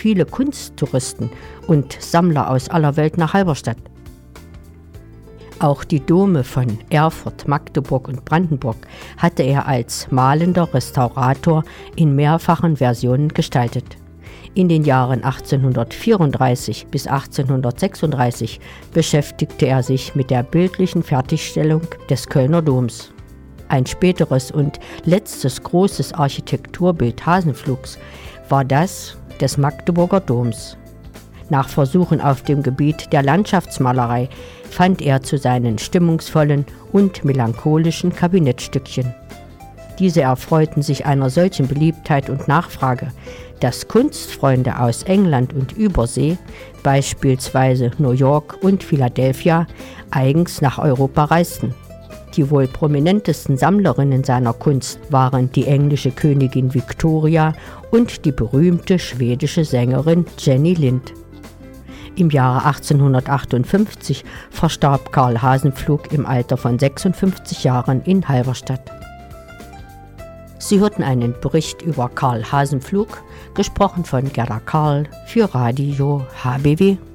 viele Kunsttouristen und Sammler aus aller Welt nach Halberstadt. Auch die Dome von Erfurt, Magdeburg und Brandenburg hatte er als malender Restaurator in mehrfachen Versionen gestaltet. In den Jahren 1834 bis 1836 beschäftigte er sich mit der bildlichen Fertigstellung des Kölner Doms. Ein späteres und letztes großes Architekturbild Hasenflugs war das des Magdeburger Doms. Nach Versuchen auf dem Gebiet der Landschaftsmalerei fand er zu seinen stimmungsvollen und melancholischen Kabinettstückchen. Diese erfreuten sich einer solchen Beliebtheit und Nachfrage, dass Kunstfreunde aus England und Übersee, beispielsweise New York und Philadelphia, eigens nach Europa reisten. Die wohl prominentesten Sammlerinnen seiner Kunst waren die englische Königin Victoria und die berühmte schwedische Sängerin Jenny Lind. Im Jahre 1858 verstarb Karl Hasenpflug im Alter von 56 Jahren in Halberstadt. Sie hörten einen Bericht über Karl Hasenpflug, gesprochen von Gerda Karl für Radio HBW.